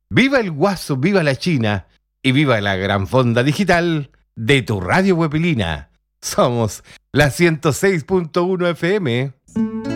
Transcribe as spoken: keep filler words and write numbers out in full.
Viva el Guaso, viva la China y viva la gran fonda digital de tu radio Huepilina. Somos la ciento seis punto uno F M.